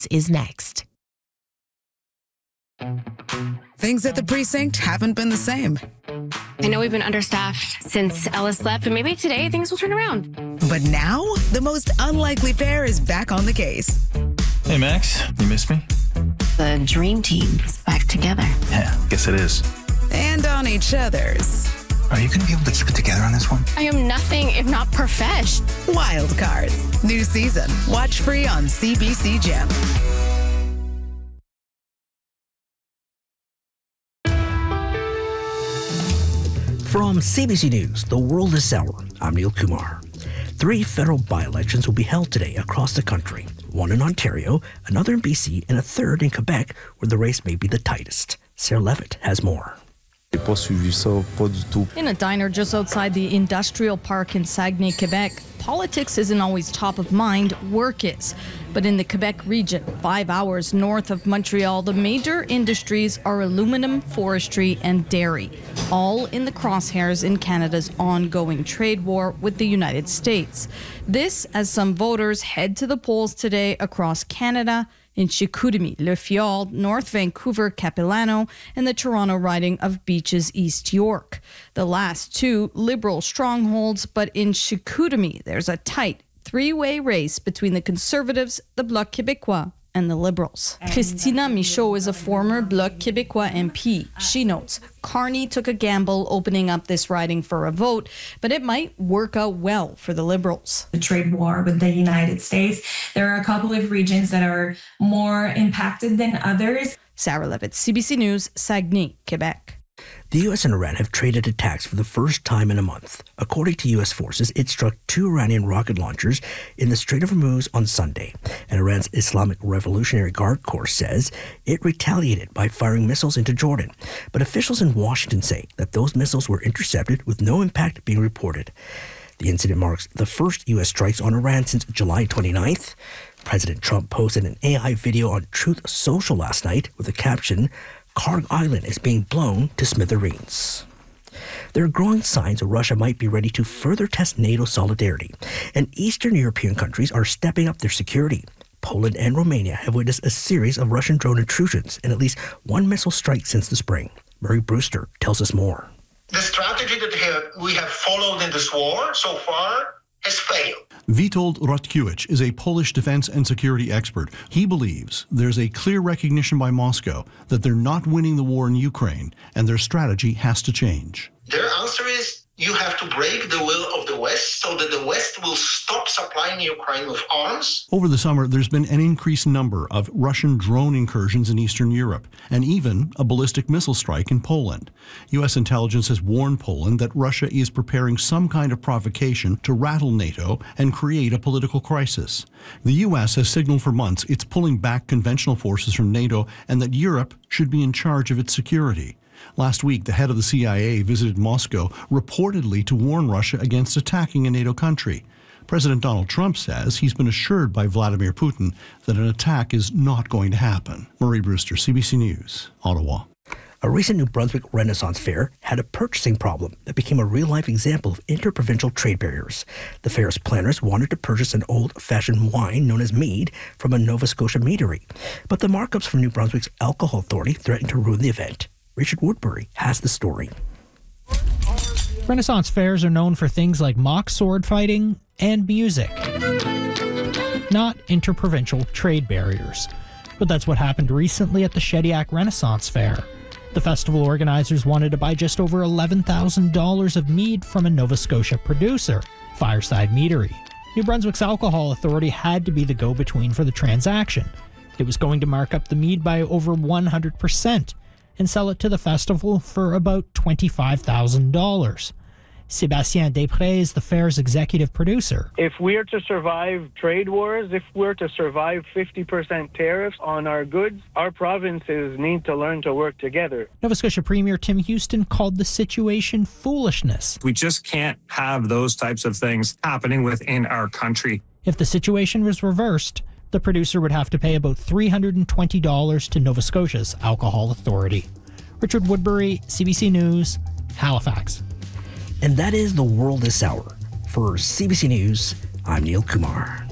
is next. Things at the precinct haven't been the same. I know we've been understaffed since Ellis left, but maybe today things will turn around. But now, the most unlikely pair is back on the case. Hey, Max, you miss me? The dream team is back together. Yeah, guess it is. And on each other's. Are you going to be able to keep it together on this one? I am nothing if not profesh. Wild Cards. New season. Watch free on CBC Gem. From CBC News, The World is Sour, I'm Neil Kumar. 3 federal by-elections will be held today across the country. One in Ontario, another in BC, and a third in Quebec, where the race may be the tightest. Sarah Levitt has more. In a diner just outside the industrial park in Saguenay, Quebec, politics isn't always top of mind, work is. But in the Quebec region, 5 hours north of Montreal, the major industries are aluminum, forestry, and dairy, all in the crosshairs in Canada's ongoing trade war with the United States. This as some voters head to the polls today across Canada, in Chicoutimi, Le Fjord, North Vancouver, Capilano, and the Toronto riding of Beaches, East York. The last 2 Liberal strongholds, but in Chicoutimi, there's a tight 3-way race between the Conservatives, the Bloc Québécois, and the Liberals. Christina Michaud is a former Bloc Québécois MP. She notes Carney took a gamble opening up this riding for a vote, but it might work out well for the Liberals. The trade war with the United States, there are a couple of regions that are more impacted than others. Sarah Levitt, CBC News, Saguenay, Quebec. The U.S. and Iran have traded attacks for the first time in a month. According to U.S. forces, it struck 2 Iranian rocket launchers in the Strait of Hormuz on Sunday. And Iran's Islamic Revolutionary Guard Corps says it retaliated by firing missiles into Jordan. But officials in Washington say that those missiles were intercepted with no impact being reported. The incident marks the first U.S. strikes on Iran since July 29th. President Trump posted an AI video on Truth Social last night with the caption, "Kharg Island is being blown to smithereens." There are growing signs that Russia might be ready to further test NATO solidarity, and Eastern European countries are stepping up their security. Poland and Romania have witnessed a series of Russian drone intrusions and at least 1 missile strike since the spring. Murray Brewster tells us more. The strategy that we have followed in this war so far has failed. Witold Rotkiewicz is a Polish defense and security expert. He believes there's a clear recognition by Moscow that they're not winning the war in Ukraine and their strategy has to change. Their answer is you have to break the will of the West so that the West will stop supplying Ukraine with arms. Over the summer, there's been an increased number of Russian drone incursions in Eastern Europe and even a ballistic missile strike in Poland. U.S. intelligence has warned Poland that Russia is preparing some kind of provocation to rattle NATO and create a political crisis. The U.S. has signaled for months it's pulling back conventional forces from NATO and that Europe should be in charge of its security. Last week, the head of the CIA visited Moscow reportedly to warn Russia against attacking a NATO country. President Donald Trump says he's been assured by Vladimir Putin that an attack is not going to happen. Murray Brewster, CBC News, Ottawa. A recent New Brunswick Renaissance Fair had a purchasing problem that became a real-life example of interprovincial trade barriers. The fair's planners wanted to purchase an old-fashioned wine known as mead from a Nova Scotia meadery, but the markups from New Brunswick's Alcohol Authority threatened to ruin the event. Richard Woodbury has the story. Renaissance fairs are known for things like mock sword fighting and music, not interprovincial trade barriers. But that's what happened recently at the Shediac Renaissance Fair. The festival organizers wanted to buy just over $11,000 of mead from a Nova Scotia producer, Fireside Meadery. New Brunswick's Alcohol Authority had to be the go-between for the transaction. It was going to mark up the mead by over 100%. And sell it to the festival for about $25,000. Sébastien Després is the fair's executive producer. If we're to survive trade wars, if we're to survive 50% tariffs on our goods, our provinces need to learn to work together. Nova Scotia Premier Tim Houston called the situation foolishness. We just can't have those types of things happening within our country. If the situation was reversed, the producer would have to pay about $320 to Nova Scotia's Alcohol Authority. Richard Woodbury, CBC News, Halifax. And that is The World is Sour. For CBC News, I'm Neil Kumar.